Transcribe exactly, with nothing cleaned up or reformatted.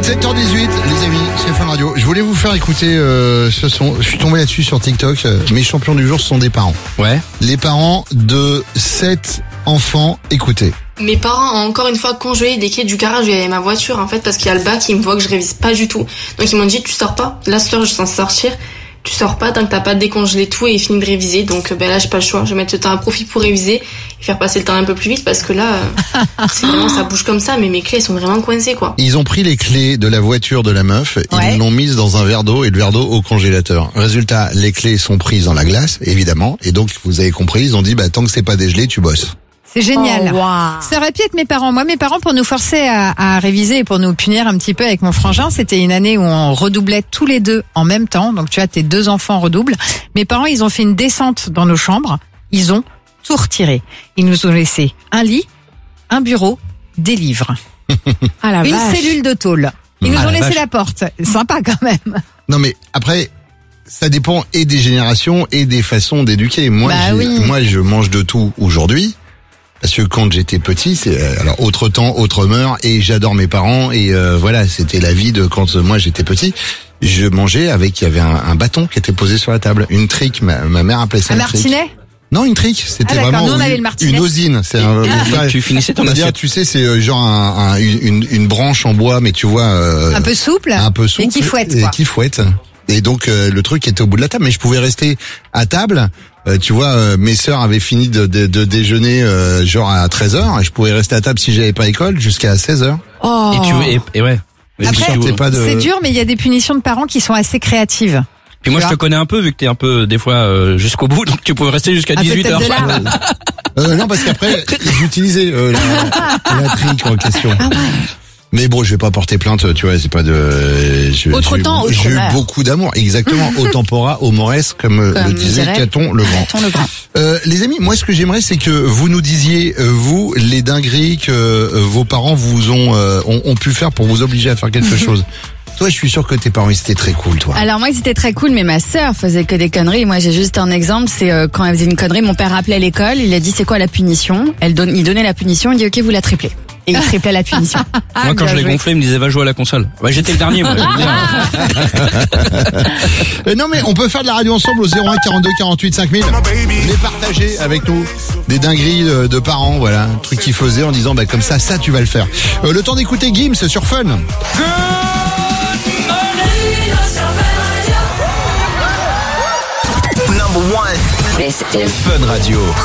sept heures dix-huit, les amis, c'est Fun Radio. Je voulais vous faire écouter euh, ce son. Je suis tombé là-dessus sur TikTok. Mes champions du jour, ce sont des parents. Ouais. Les parents de sept enfants. Écoutez. Mes parents ont encore une fois congelé les clés du garage où il y avait ma voiture en fait parce qu'il y a le bac, ils me voient que je révise pas du tout. Donc ils m'ont dit tu sors pas. Là ce soir je suis censée sortir. Tu sors pas tant que t'as pas décongelé tout et fini de réviser. Donc ben là j'ai pas le choix. Je vais mettre ce temps à profit pour réviser et faire passer le temps un peu plus vite parce que là c'est vraiment ça bouge comme ça mais mes clés elles sont vraiment coincées quoi. Ils ont pris les clés de la voiture de la meuf, ouais. Ils l'ont mise dans un verre d'eau et le verre d'eau au congélateur. Résultat, les clés sont prises dans la glace évidemment et donc vous avez compris, ils ont dit bah tant que c'est pas dégelé, tu bosses. C'est génial. Oh, wow. Ça aurait pu être mes parents. Moi, mes parents, pour nous forcer à, à réviser et pour nous punir un petit peu avec mon frangin, c'était une année où on redoublait tous les deux en même temps. Donc, tu vois, tes deux enfants redoublent. Mes parents, ils ont fait une descente dans nos chambres. Ils ont tout retiré. Ils nous ont laissé un lit, un bureau, des livres. Ah, la une vache. cellule de tôle. Ils nous Ah, ont la laissé vache. la porte. Sympa quand même. Non mais après, ça dépend et des générations et des façons d'éduquer. Moi, Bah j'ai- oui. moi, je mange de tout aujourd'hui. Parce que quand j'étais petit, c'est euh, alors autre temps, autre mœurs, et j'adore mes parents et euh, voilà, c'était la vie de quand euh, moi j'étais petit. Je mangeais avec, il y avait un, un bâton qui était posé sur la table, une trique. Ma, ma mère appelait ça Un une trique. martinet? Non, une trique. C'était Ah, d'accord. vraiment Nous, on avait une, le martinet. une osine. C'est un, Donc, tu finissais ton c'est-à-dire, assiette. tu sais, c'est euh, genre un, un- une, une branche en bois, mais tu vois euh, Un peu souple. un peu souple Et qui fouette, et quoi. qui fouette. Et donc euh, le truc était au bout de la table, mais je pouvais rester à table. Euh, tu vois, euh, mes sœurs avaient fini de, de, de déjeuner euh, genre à treize heures, et je pouvais rester à table si j'avais pas école jusqu'à seize heures. Oh. Et tu et, et ouais. Et Après, puis, Sortais pas de... C'est dur, mais il y a des punitions de parents qui sont assez créatives. puis moi Tu je te vois. connais un peu vu que t'es un peu des fois euh, jusqu'au bout, donc tu pouvais rester jusqu'à Un peu dix-huit tête heures. de lard. Euh, non, parce qu'après j'utilisais euh, la, la trique en question. Mais bon, je vais pas porter plainte, tu vois, c'est pas de... Je, Autre j'ai- temps, autre J'ai eu mère. beaucoup d'amour, exactement, au tempora, au Morès, comme, euh, Comme le disait dirait Caton le Grand. Caton le Grand. Euh, les amis, moi ce que j'aimerais c'est que vous nous disiez, euh, vous, les dingueries que euh, vos parents vous ont, euh, ont, ont pu faire pour vous obliger à faire quelque chose. Toi, je suis sûr que tes parents, ils étaient très cool, toi. Alors moi c'était très cool mais ma sœur faisait que des conneries. Moi j'ai juste un exemple, c'est euh, quand elle faisait une connerie, mon père appelait l'école, il a dit c'est quoi la punition. Elle donne, il donnait la punition, il dit ok vous la triplez. Et il triplait la punition. Moi quand bien je l'ai joué. gonflé, il me disait va jouer à la console. Ouais, j'étais le dernier moi. je veux dire. Euh, non mais on peut faire de la radio ensemble au zéro un quarante-deux quarante-huit cinq mille. Les partager avec nous. Des dingueries de, de parents, voilà. Un truc qu'ils faisaient en disant, bah comme ça, ça tu vas le faire. Euh, le temps d'écouter Gims sur Fun. This is Fun Radio.